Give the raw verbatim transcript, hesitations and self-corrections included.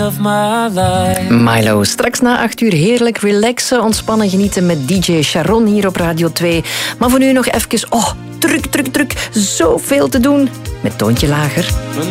journey of my life. Milo, straks na acht uur heerlijk relaxen, ontspannen, genieten met D J Sharon hier op Radio twee. Maar voor nu nog even, oh, druk, druk, druk, zoveel te doen. Met toontje lager.